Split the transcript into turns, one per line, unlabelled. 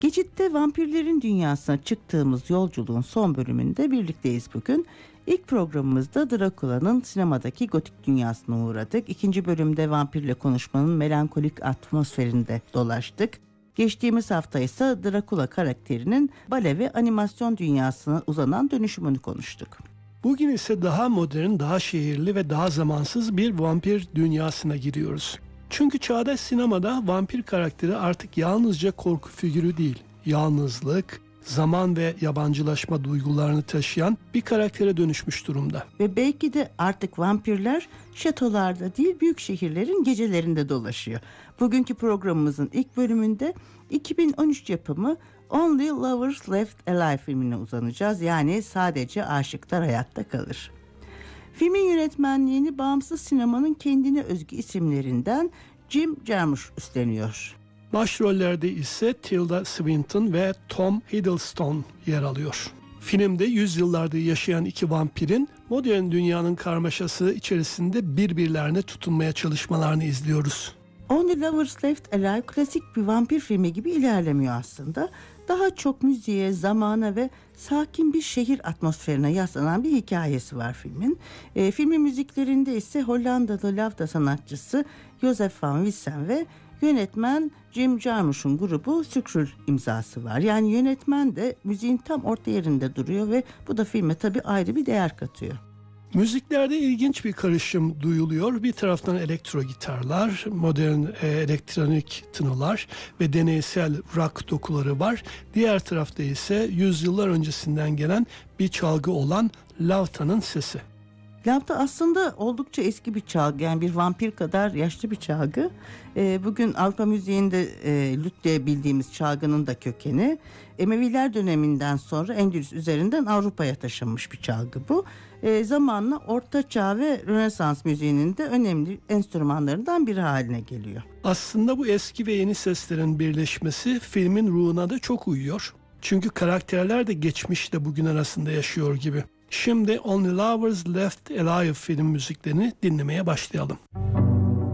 Geçitte vampirlerin dünyasına çıktığımız yolculuğun son bölümünde birlikteyiz bugün. İlk programımızda Drakula'nın sinemadaki gotik dünyasına uğradık. İkinci bölümde vampirle konuşmanın melankolik atmosferinde dolaştık. Geçtiğimiz hafta ise Drakula karakterinin bale ve animasyon dünyasına uzanan dönüşümünü konuştuk.
Bugün ise daha modern, daha şehirli ve daha zamansız bir vampir dünyasına giriyoruz. Çünkü çağdaş sinemada vampir karakteri artık yalnızca korku figürü değil, yalnızlık, zaman ve yabancılaşma duygularını taşıyan bir karaktere dönüşmüş durumda.
Ve belki de artık vampirler şatolarda değil, büyük şehirlerin gecelerinde dolaşıyor. Bugünkü programımızın ilk bölümünde 2013 yapımı Only Lovers Left Alive filmine uzanacağız. Yani sadece aşıklar hayatta kalır. Filmin yönetmenliğini bağımsız sinemanın kendine özgü isimlerinden Jim Jarmusch üstleniyor.
Başrollerde ise Tilda Swinton ve Tom Hiddleston yer alıyor. Filmde yüzyıllardır yaşayan iki vampirin modern dünyanın karmaşası içerisinde birbirlerine tutunmaya çalışmalarını izliyoruz.
Only Lovers Left Alive klasik bir vampir filmi gibi ilerlemiyor aslında. Daha çok müziğe, zamana ve sakin bir şehir atmosferine yaslanan bir hikayesi var filmin. Filmin müziklerinde ise Hollandalı lavda sanatçısı Joseph van Wissen ve yönetmen Jim Jarmusch'un grubu Scroll imzası var. Yani yönetmen de müziğin tam orta yerinde duruyor ve bu da filme tabii ayrı bir değer katıyor.
Müziklerde ilginç bir karışım duyuluyor. Bir taraftan elektro gitarlar, modern elektronik tınılar ve deneysel rock dokuları var. Diğer tarafta ise yüzyıllar öncesinden gelen bir çalgı olan lavtanın sesi.
Lavta aslında oldukça eski bir çalgı, yani bir vampir kadar yaşlı bir çalgı. Bugün Avrupa müziğinde lüt diye bildiğimiz çalgının da kökeni Emeviler döneminden sonra Endülüs üzerinden Avrupa'ya taşınmış bir çalgı bu. Zamanla Orta Çağ ve Rönesans müziğinin de önemli enstrümanlarından biri haline geliyor.
Aslında bu eski ve yeni seslerin birleşmesi filmin ruhuna da çok uyuyor. Çünkü karakterler de geçmişle bugün arasında yaşıyor gibi. Şimdi Only Lovers Left Alive film müziklerini dinlemeye başlayalım.